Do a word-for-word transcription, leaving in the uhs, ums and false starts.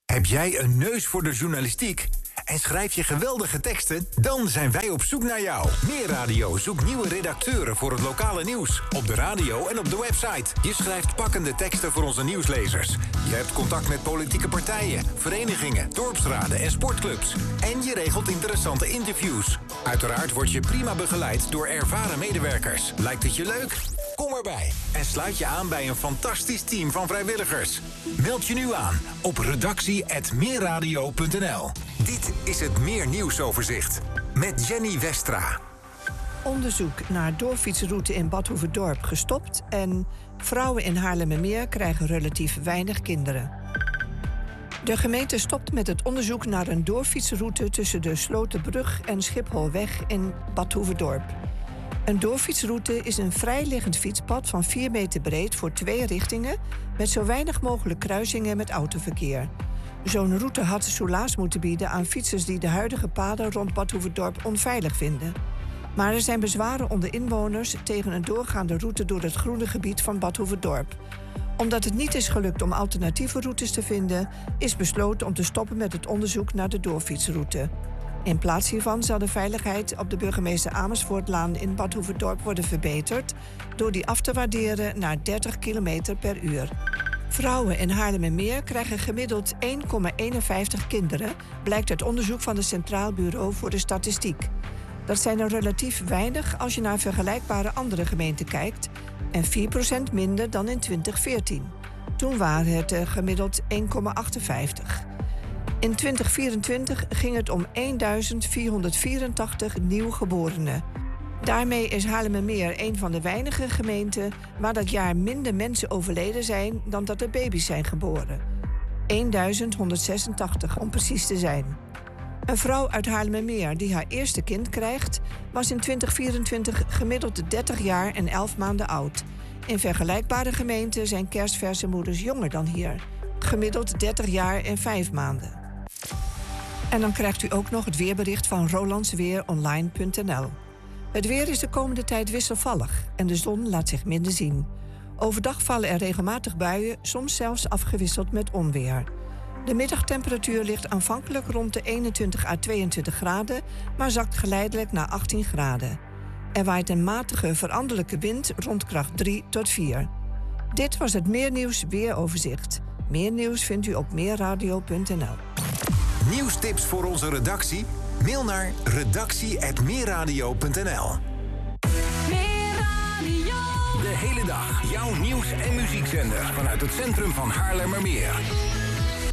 Heb jij een neus voor de journalistiek? En schrijf je geweldige teksten? Dan zijn wij op zoek naar jou. Meer Radio zoekt nieuwe redacteuren voor het lokale nieuws. Op de radio en op de website. Je schrijft pakkende teksten voor onze nieuwslezers. Je hebt contact met politieke partijen, verenigingen, dorpsraden en sportclubs. En je regelt interessante interviews. Uiteraard word je prima begeleid door ervaren medewerkers. Lijkt het je leuk? Kom erbij en sluit je aan bij een fantastisch team van vrijwilligers. Meld je nu aan op redactie apenstaartje meerradio punt n l. Dit is het Meer Nieuwsoverzicht met Jenny Westra. Onderzoek naar doorfietsroute in Bad Hoeverdorp gestopt en vrouwen in Haarlemmermeer krijgen relatief weinig kinderen. De gemeente stopt met het onderzoek naar een doorfietsroute tussen de Slotenbrug en Schipholweg in Bad Hoeverdorp. Een doorfietsroute is een vrijliggend fietspad van vier meter breed voor twee richtingen met zo weinig mogelijk kruisingen met autoverkeer. Zo'n route had soelaas moeten bieden aan fietsers die de huidige paden rond Bad Hoeverdorp onveilig vinden. Maar er zijn bezwaren onder inwoners tegen een doorgaande route door het groene gebied van Bad Hoeverdorp. Omdat het niet is gelukt om alternatieve routes te vinden, is besloten om te stoppen met het onderzoek naar de doorfietsroute. In plaats hiervan zal de veiligheid op de burgemeester Amersfoortlaan in Bad Hoeverdorp worden verbeterd door die af te waarderen naar dertig kilometer per uur. Vrouwen in Haarlemmermeer krijgen gemiddeld één komma eenenvijftig kinderen, blijkt uit onderzoek van het Centraal Bureau voor de Statistiek. Dat zijn er relatief weinig als je naar vergelijkbare andere gemeenten kijkt en vier procent minder dan in twintig veertien. Toen waren het er gemiddeld één komma achtenvijftig. In twintig vierentwintig ging het om eenduizend vierhonderdvierentachtig nieuwgeborenen. Daarmee is Haarlemmermeer een van de weinige gemeenten waar dat jaar minder mensen overleden zijn dan dat er baby's zijn geboren. eenduizend honderdzesentachtig om precies te zijn. Een vrouw uit Haarlemmermeer die haar eerste kind krijgt, was in twintig vierentwintig gemiddeld dertig jaar en elf maanden oud. In vergelijkbare gemeenten zijn kerstverse moeders jonger dan hier. Gemiddeld dertig jaar en vijf maanden. En dan krijgt u ook nog het weerbericht van rolandsweeronline punt n l. Het weer is de komende tijd wisselvallig en de zon laat zich minder zien. Overdag vallen er regelmatig buien, soms zelfs afgewisseld met onweer. De middagtemperatuur ligt aanvankelijk rond de eenentwintig à tweeëntwintig graden, maar zakt geleidelijk naar achttien graden. Er waait een matige veranderlijke wind rond kracht drie tot vier. Dit was het Meernieuws Weeroverzicht. Meer nieuws vindt u op meerradio punt n l. Nieuwstips voor onze redactie? Mail naar redactie apenstaartje meerradio punt n l. De hele dag jouw nieuws- en muziekzender vanuit het centrum van Haarlemmermeer.